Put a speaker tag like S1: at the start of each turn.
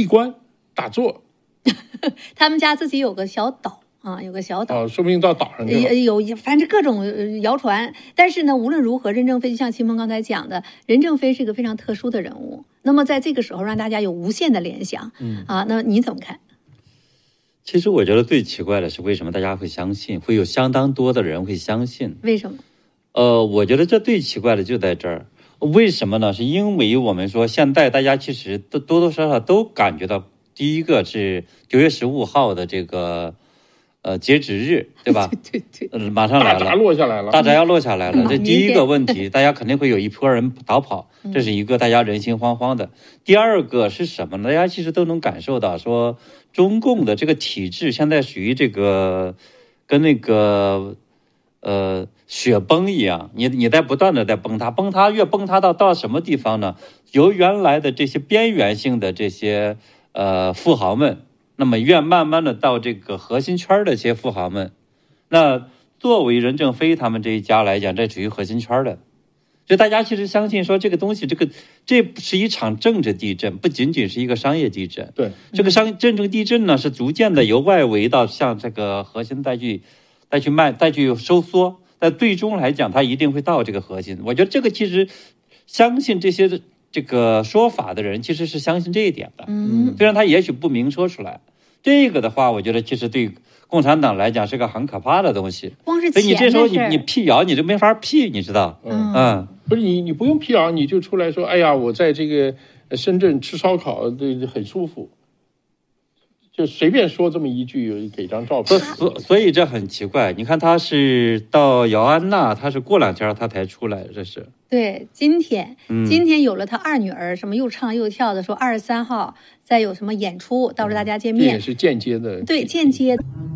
S1: 闭关打坐。
S2: 他们家自己有个小岛啊，有个小岛，
S1: 说不定到岛上去了。
S2: 有，反正各种谣传。但是呢，无论如何，任正非就像秦鹏刚才讲的，任正非是一个非常特殊的人物。那么在这个时候，让大家有无限的联想。那你怎么看？
S3: 其实我觉得最奇怪的是，为什么大家会相信，会有相当多的人会相信？
S2: 为什么？
S3: 我觉得这最奇怪的就在这儿。为什么呢？是因为我们说现在大家其实多多少少都感觉到，第一个是9月15号的这个截止日，对吧？
S2: 对，
S3: 马上来了，
S1: 大闸落下来了，
S3: 大闸要落下来了。这第一个问题，大家肯定会有一波人逃跑，这是一个大家人心惶惶的。第二个是什么呢？大家其实都能感受到，说中共的这个体制现在属于这个跟那个雪崩一样，你在不断的在崩塌，越崩塌到什么地方呢？由原来的这些边缘性的这些富豪们，那么越慢慢的到这个核心圈的这些富豪们，那作为任正非他们这一家来讲，这属于核心圈的。就大家其实相信说这个东西，这是一场政治地震，不仅仅是一个商业地震。
S1: 对，
S3: 这个真正地震呢，是逐渐的由外围到向这个核心再去收缩。但最终来讲，它一定会到这个核心。我觉得这个其实相信这些这个说法的人，其实是相信这一点的。虽然他也许不明说出来，这个的话，我觉得其实对共产党来讲是个很可怕的东西。
S2: 光是
S3: 所以你这时候
S2: 你
S3: 辟谣，你就没法辟，你知道？
S1: 不是你不用辟谣，你就出来说，哎呀，我在这个深圳吃烧烤，很舒服。就随便说这么一句，给张照片。
S3: 所以这很奇怪。你看他是到姚安娜，他是过2天他才出来，这是。
S2: 对，今天有了他2女儿，什么又唱又跳的，说23号再有什么演出，到时候大家见面。
S1: 这也是间接的。
S2: 对，间接的。